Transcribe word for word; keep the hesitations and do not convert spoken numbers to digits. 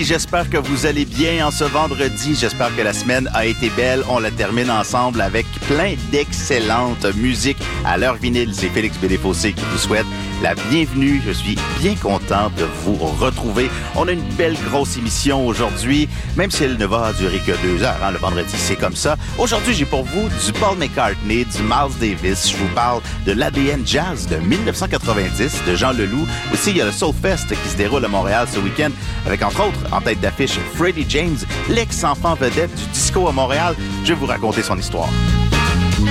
j'espère que vous allez bien en ce vendredi. J'espère que la semaine a été belle. On la termine ensemble avec plein d'excellentes musiques à l'heure vinyle. C'est Félix Bédé-Fossé qui vous souhaite la bienvenue. Je suis bien content de vous retrouver. On a une belle grosse émission aujourd'hui, même si elle ne va durer que deux heures. Hein, le vendredi, c'est comme ça. Aujourd'hui, j'ai pour vous du Paul McCartney, du Miles Davis. Je vous parle de l'A D N Jazz de dix-neuf cent quatre-vingt-dix de Jean Leloup. Aussi, il y a le Soulfest qui se déroule à Montréal ce week-end avec, entre autres, en tête d'affiche, Freddie James, l'ex-enfant vedette du disco à Montréal. Je vais vous raconter son histoire.